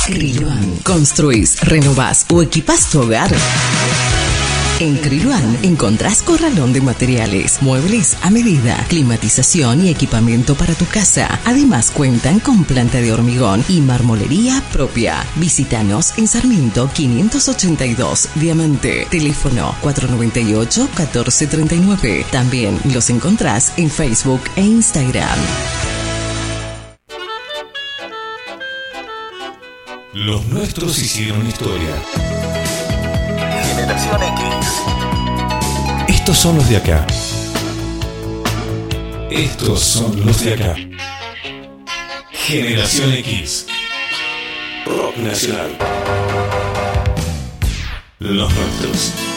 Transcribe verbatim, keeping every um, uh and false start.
Kriluan. ¿Construís, renovás o equipás tu hogar? En Kriluan encontrás corralón de materiales, muebles a medida, climatización y equipamiento para tu casa. Además cuentan con planta de hormigón y marmolería propia. Visítanos en Sarmiento quinientos ochenta y dos, Diamante. Teléfono cuatro nueve ocho, uno cuatro tres nueve. También los encontrás en Facebook e Instagram. Los nuestros hicieron historia. Generación X. Estos son los de acá. Estos son los de acá. Generación X. Rock nacional. Los nuestros.